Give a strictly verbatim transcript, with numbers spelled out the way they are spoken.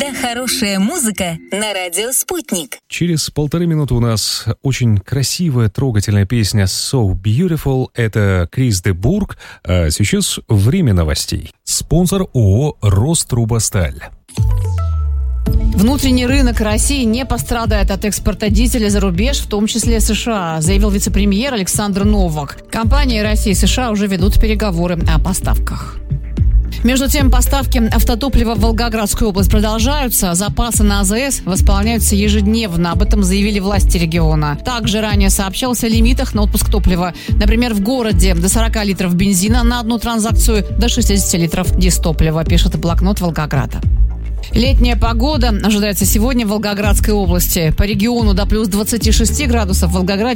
всегда хорошая музыка на радио «Спутник». Через полторы минуты у нас очень красивая, трогательная песня «So Beautiful». Это Крис де Бург. А сейчас время новостей. Спонсор ООО «Рострубосталь». Внутренний рынок России не пострадает от экспорта дизеля за рубеж, в том числе США, заявил вице-премьер Александр Новак. Компании России и США уже ведут переговоры о поставках. Между тем, поставки автотоплива в Волгоградскую область продолжаются. Запасы на АЗС восполняются ежедневно. Об этом заявили власти региона. Также ранее сообщалось о лимитах на отпуск топлива. Например, в городе до сорок литров бензина на одну транзакцию, до шестьдесят литров дистоплива, пишет блокнот Волгограда. Летняя погода ожидается сегодня в Волгоградской области. По региону до плюс двадцати шести градусов, в Волгограде